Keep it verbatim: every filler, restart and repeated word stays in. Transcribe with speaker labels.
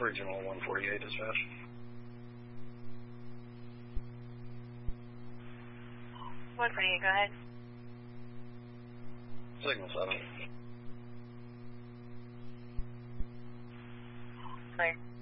Speaker 1: Regional one forty-eight dispatch.
Speaker 2: one forty-eight, go ahead.
Speaker 1: Signal seven.
Speaker 2: Clear.